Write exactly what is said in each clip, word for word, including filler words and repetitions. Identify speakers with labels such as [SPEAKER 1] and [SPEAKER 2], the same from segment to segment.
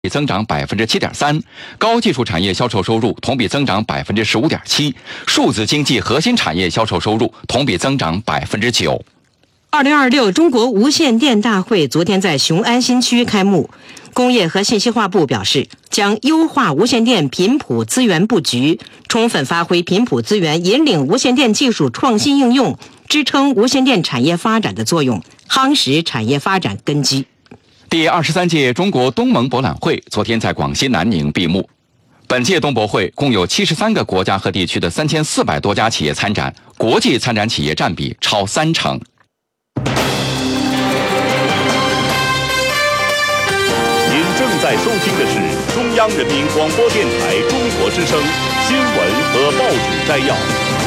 [SPEAKER 1] 增长百分之七点三，高技术产业销售收入同比增长百分之十五点七，数字经济核心产业销售收入同比增长百分之九。
[SPEAKER 2] 二零二六中国无线电大会昨天在雄安新区开幕，工业和信息化部表示，将优化无线电频谱资源布局，充分发挥频谱资源引领无线电技术创新应用，支撑无线电产业发展的作用，夯实产业发展根基。
[SPEAKER 1] 第二十三届中国东盟博览会昨天在广西南宁闭幕。本届东博会共有七十三个国家和地区的三千四百多家企业参展，国际参展企业占比超三成。
[SPEAKER 3] 您正在收听的是中央人民广播电台中国之声新闻和报纸摘要。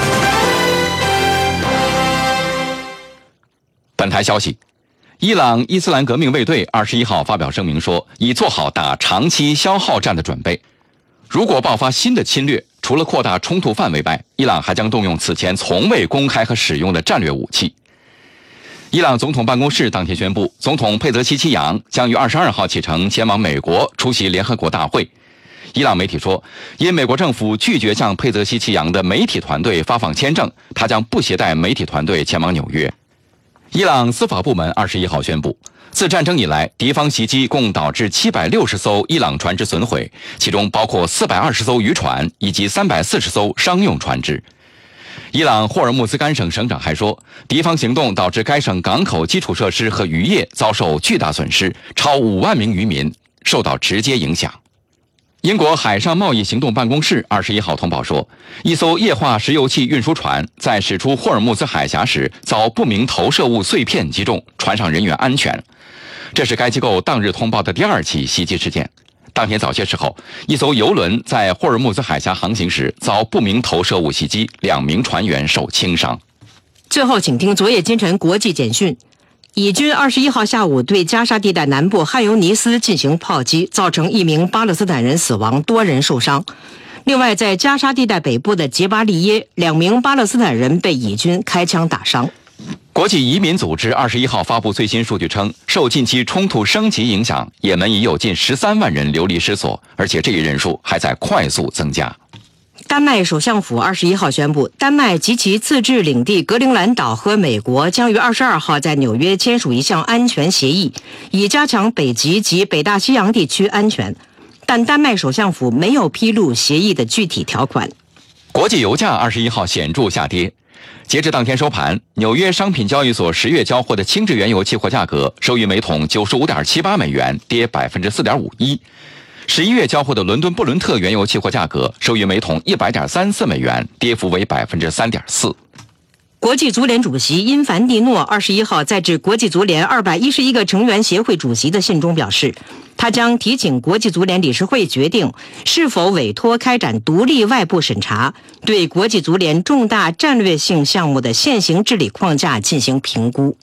[SPEAKER 1] 本台消息。伊朗伊斯兰革命卫队二十一号发表声明说，已做好打长期消耗战的准备。如果爆发新的侵略，除了扩大冲突范围外，伊朗还将动用此前从未公开和使用的战略武器。伊朗总统办公室当天宣布，总统佩泽西奇扬将于二十二号启程前往美国出席联合国大会。伊朗媒体说，因美国政府拒绝向佩泽西奇扬的媒体团队发放签证，他将不携带媒体团队前往纽约。伊朗司法部门二十一号宣布，自战争以来，敌方袭击共导致七百六十艘伊朗船只损毁，其中包括四百二十艘渔船以及三百四十艘商用船只。伊朗霍尔木兹干省省长还说，敌方行动导致该省港口基础设施和渔业遭受巨大损失，超五万名渔民受到直接影响。英国海上贸易行动办公室二十一号通报说，一艘液化石油气运输船在驶出霍尔木兹海峡时遭不明投射物碎片击中，船上人员安全。这是该机构当日通报的第二起袭击事件。当天早些时候，一艘邮轮在霍尔木兹海峡航行时遭不明投射物袭击，两名船员受轻伤。
[SPEAKER 2] 最后，请听昨夜今晨国际简讯。以军二十一号下午对加沙地带南部汉尤尼斯进行炮击，造成一名巴勒斯坦人死亡，多人受伤。另外，在加沙地带北部的杰巴利耶，两名巴勒斯坦人被以军开枪打伤。
[SPEAKER 1] 国际移民组织二十一号发布最新数据称，受近期冲突升级影响，也门已有近十三万人流离失所，而且这一人数还在快速增加。
[SPEAKER 2] 丹麦首相府二十一号宣布，丹麦及其自治领地格陵兰岛和美国将于二十二号在纽约签署一项安全协议，以加强北极及北大西洋地区安全。但丹麦首相府没有披露协议的具体条款。
[SPEAKER 1] 国际油价二十一号显著下跌，截至当天收盘，纽约商品交易所十月交货的轻质原油期货价格收于每桶九十五点七八美元，跌百分之四点五一。十一月交货的伦敦布伦特原油期货价格收于每桶一百点三四美元，跌幅为百分之三点四。
[SPEAKER 2] 国际足联主席因凡蒂诺二十一号在致国际足联二百一十一个成员协会主席的信中表示，他将提请国际足联理事会决定是否委托开展独立外部审查，对国际足联重大战略性项目的现行治理框架进行评估。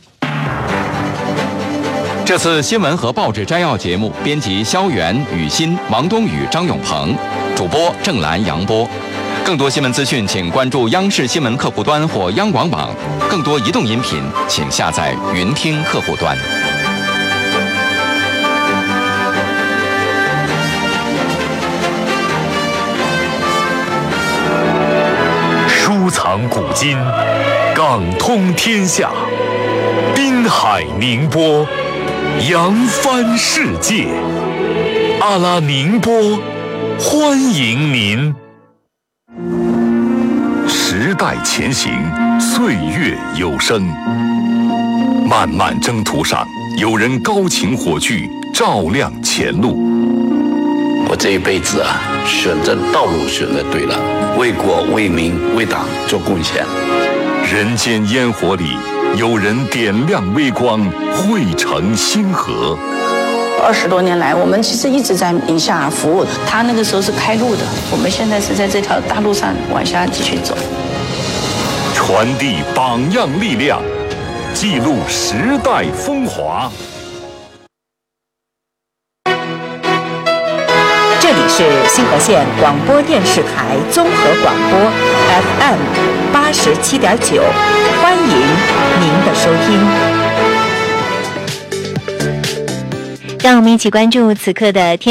[SPEAKER 1] 这次新闻和报纸摘要节目编辑肖元、雨欣、王东宇、张永鹏，主播郑兰、杨波。更多新闻资讯请关注央视新闻客户端或央广网，更多移动音频请下载云听客户端。
[SPEAKER 3] 收藏古今，港通天下，滨海宁波，扬帆世界。阿拉宁波，欢迎您。时代前行，岁月有声。漫漫征途上，有人高擎火炬，照亮前路。
[SPEAKER 4] 我这一辈子啊，选择道路选择对了，为国为民为党做贡献。
[SPEAKER 3] 人间烟火里，有人点亮微光，汇成星河。
[SPEAKER 5] 二十多年来，我们其实一直在宁夏尔服务。他那个时候是开路的，我们现在是在这条大路上往下继续走，
[SPEAKER 3] 传递榜样力量，记录时代风华。
[SPEAKER 6] 这里是新河县广播电视台综合广播 F M 八十七点九，欢迎您的收听。
[SPEAKER 7] 让我们一起关注此刻的天。